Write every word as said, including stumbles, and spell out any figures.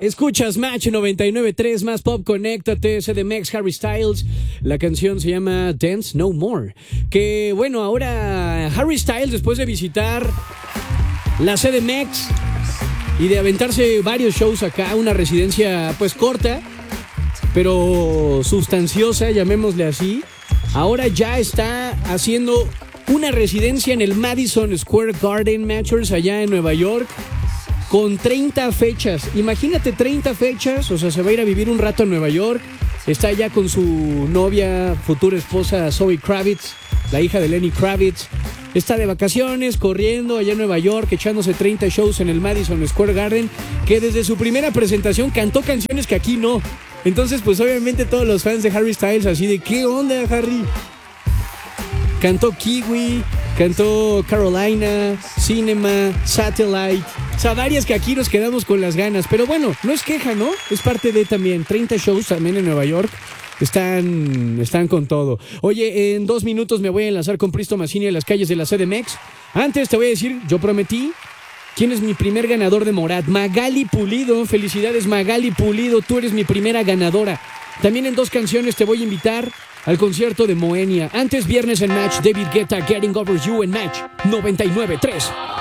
Escuchas Match noventa y nueve punto tres, más pop, conéctate, C D M X, Harry Styles. La canción se llama Dance No More. Que bueno, ahora Harry Styles, después de visitar la C D M X y de aventarse varios shows acá, una residencia pues corta, pero sustanciosa, llamémosle así, ahora ya está haciendo una residencia en el Madison Square Garden, Matchers, allá en Nueva York, con treinta fechas. Imagínate treinta fechas, o sea, se va a ir a vivir un rato en Nueva York. Está allá con su novia, futura esposa Zoe Kravitz, la hija de Lenny Kravitz. Está de vacaciones, corriendo allá en Nueva York, echándose treinta shows en el Madison Square Garden, que desde su primera presentación cantó canciones que aquí no. Entonces, pues obviamente todos los fans de Harry Styles así de, ¿qué onda, Harry? Cantó Kiwi, cantó Carolina, Cinema, Satellite. O sea, varias que aquí nos quedamos con las ganas. Pero bueno, no es queja, ¿no? Es parte de también treinta shows también en Nueva York. Están, están con todo. Oye, en dos minutos me voy a enlazar con Pristo Mazzini en las calles de la C D M X. Antes te voy a decir, yo prometí, ¿quién es mi primer ganador de Morat? Magali Pulido. Felicidades, Magali Pulido. Tú eres mi primera ganadora. También en dos canciones te voy a invitar al concierto de Moenia. Antes, viernes en Match, David Guetta, Getting Over You en Match noventa y nueve punto tres.